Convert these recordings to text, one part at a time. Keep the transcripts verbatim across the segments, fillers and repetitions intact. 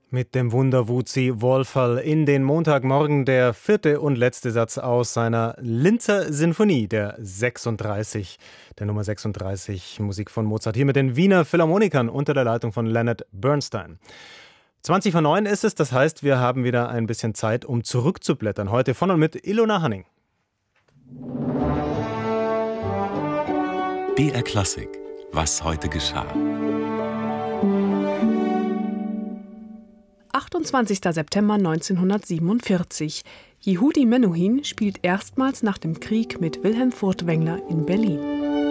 Mit dem Wunderwuzi Wohlfall in den Montagmorgen, der vierte und letzte Satz aus seiner Linzer Sinfonie, der sechsunddreißig, der Nummer sechsunddreißig, Musik von Mozart, hier mit den Wiener Philharmonikern unter der Leitung von Leonard Bernstein. zwanzig vor neun ist es, das heißt, wir haben wieder ein bisschen Zeit, um zurückzublättern. Heute von und mit Ilona Hanning. B R Klassik, was heute geschah. achtundzwanzigster September neunzehnhundertsiebenundvierzig. Yehudi Menuhin spielt erstmals nach dem Krieg mit Wilhelm Furtwängler in Berlin.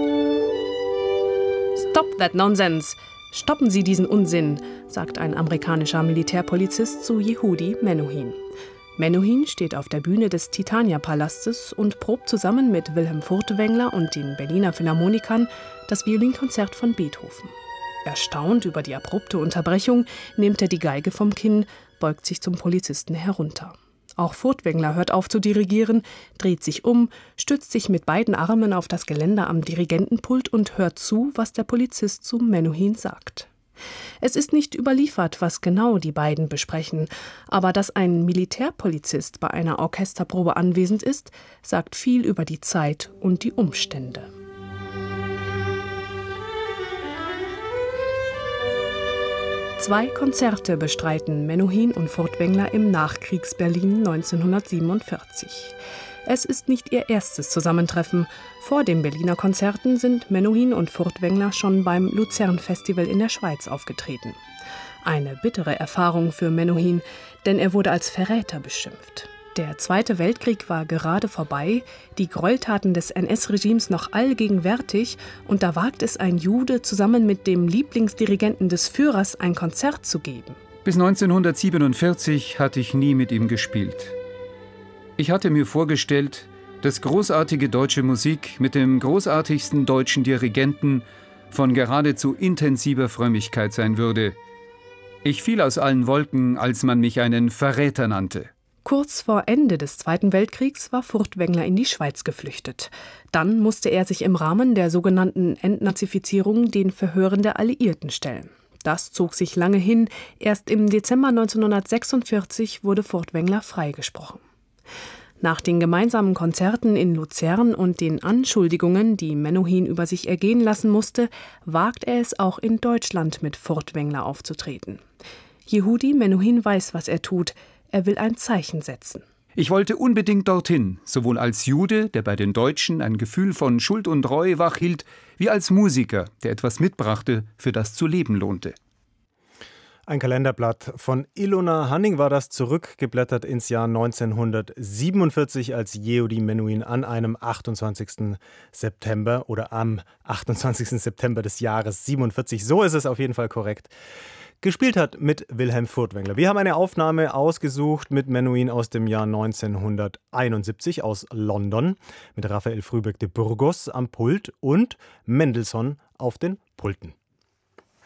Stop that nonsense! Stoppen Sie diesen Unsinn, sagt ein amerikanischer Militärpolizist zu Yehudi Menuhin. Menuhin steht auf der Bühne des Titania-Palastes und probt zusammen mit Wilhelm Furtwängler und den Berliner Philharmonikern das Violinkonzert von Beethoven. Erstaunt über die abrupte Unterbrechung nimmt er die Geige vom Kinn, beugt sich zum Polizisten herunter. Auch Furtwängler hört auf zu dirigieren, dreht sich um, stützt sich mit beiden Armen auf das Geländer am Dirigentenpult und hört zu, was der Polizist zu Menuhin sagt. Es ist nicht überliefert, was genau die beiden besprechen, aber dass ein Militärpolizist bei einer Orchesterprobe anwesend ist, sagt viel über die Zeit und die Umstände. Zwei Konzerte bestreiten Menuhin und Furtwängler im Nachkriegs-Berlin neunzehnhundertsiebenundvierzig. Es ist nicht ihr erstes Zusammentreffen. Vor den Berliner Konzerten sind Menuhin und Furtwängler schon beim Luzern-Festival in der Schweiz aufgetreten. Eine bittere Erfahrung für Menuhin, denn er wurde als Verräter beschimpft. Der Zweite Weltkrieg war gerade vorbei, die Gräueltaten des N S-Regimes noch allgegenwärtig und da wagt es ein Jude, zusammen mit dem Lieblingsdirigenten des Führers ein Konzert zu geben. Bis neunzehnhundertsiebenundvierzig hatte ich nie mit ihm gespielt. Ich hatte mir vorgestellt, dass großartige deutsche Musik mit dem großartigsten deutschen Dirigenten von geradezu intensiver Frömmigkeit sein würde. Ich fiel aus allen Wolken, als man mich einen Verräter nannte. Kurz vor Ende des Zweiten Weltkriegs war Furtwängler in die Schweiz geflüchtet. Dann musste er sich im Rahmen der sogenannten Entnazifizierung den Verhören der Alliierten stellen. Das zog sich lange hin. Erst im Dezember neunzehnhundertsechsundvierzig wurde Furtwängler freigesprochen. Nach den gemeinsamen Konzerten in Luzern und den Anschuldigungen, die Menuhin über sich ergehen lassen musste, wagt er es auch in Deutschland mit Furtwängler aufzutreten. Yehudi Menuhin weiß, was er tut. Er will ein Zeichen setzen. Ich wollte unbedingt dorthin, sowohl als Jude, der bei den Deutschen ein Gefühl von Schuld und Reue wachhielt, wie als Musiker, der etwas mitbrachte, für das zu leben lohnte. Ein Kalenderblatt von Ilona Hanning war das, zurückgeblättert ins Jahr neunzehnhundertsiebenundvierzig, als Yehudi Menuhin an einem achtundzwanzigsten September oder am achtundzwanzigsten September des Jahres siebenundvierzig, so ist es auf jeden Fall korrekt, gespielt hat mit Wilhelm Furtwängler. Wir haben eine Aufnahme ausgesucht mit Menuhin aus dem Jahr neunzehnhunderteinundsiebzig aus London mit Raphael Frühbeck de Burgos am Pult und Mendelssohn auf den Pulten.